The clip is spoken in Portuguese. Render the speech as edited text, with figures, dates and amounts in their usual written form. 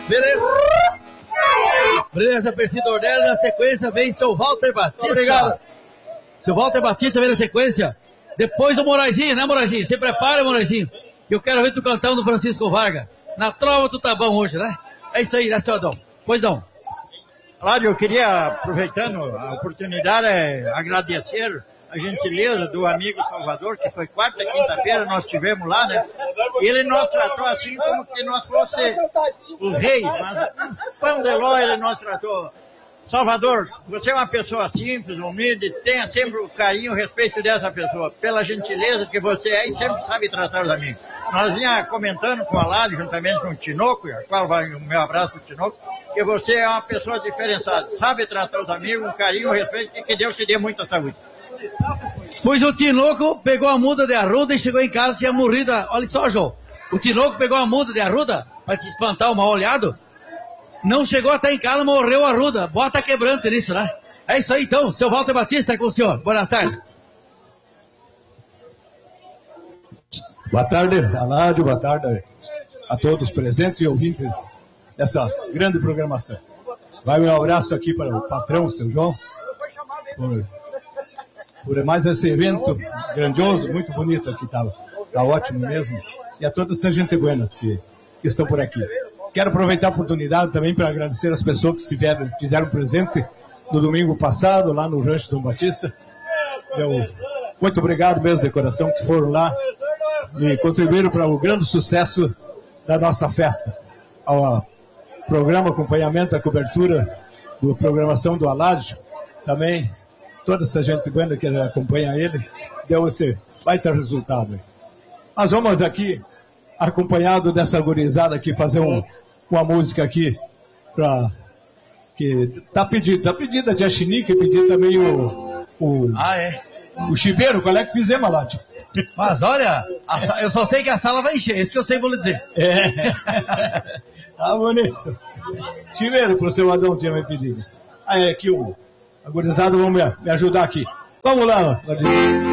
Beleza. Beleza, Persito Ordelli. Na sequência vem seu Walter Batista. Obrigado. Seu Walter Batista vem na sequência. Depois o Moraizinho, né, Moraizinho? Se prepara, Moraizinho. Eu quero ver tu cantando Francisco Vargas. Na trova tu tá bom hoje, né? É isso aí, né, seu Adão? Pois não. Claro, eu queria, aproveitando a oportunidade, agradecer a gentileza do amigo Salvador, que foi quarta e quinta-feira, nós estivemos lá, né? E ele nos tratou assim como que nós fosse os reis, mas pão de ló ele nos tratou. Salvador, você é uma pessoa simples, humilde, tenha sempre o carinho e o respeito dessa pessoa, pela gentileza que você é e sempre sabe tratar os amigos. Nós vinha comentando com a Lali, juntamente com o Tinoco, a qual vai o meu abraço para o Tinoco, que você é uma pessoa diferenciada, sabe tratar os amigos, um carinho, um respeito e que Deus te dê muita saúde. Pois o Tinoco pegou a muda de arruda e chegou em casa e tinha morrido. Olha só, João, o Tinoco pegou a muda de arruda para te espantar o mal olhado. Não chegou até em casa, morreu a arruda. Bota quebrante nisso, né? É isso aí então, seu Walter Batista é com o senhor. Boas tardes. Boa tarde, Aládio, boa tarde a todos presentes e ouvintes dessa grande programação. Vai meu abraço aqui para o patrão, seu João, por mais esse evento grandioso, muito bonito aqui, tá ótimo mesmo, e a toda essa gente boa que estão por aqui. Quero aproveitar a oportunidade também para agradecer as pessoas que fizeram presente no domingo passado, lá no Rancho Dom Batista. Muito obrigado mesmo de coração que foram lá e contribuíram para o grande sucesso da nossa festa. Ao programa, acompanhamento, a cobertura da programação do Aládio, também toda essa gente boa que acompanha ele, deu esse baita resultado. Nós vamos aqui, acompanhado dessa gurizada aqui, fazer uma música aqui, que tá pedida a Tia Chinique, pediu também o Chiveiro. Qual é que fizemos, Aládio? Mas olha, eu só sei que a sala vai encher, isso que eu sei, vou lhe dizer. Tá bonito. Chiveiro, pro seu Adão tinha me pedido. Aí aqui a gurizada vão me ajudar aqui. Vamos lá, Vladimir.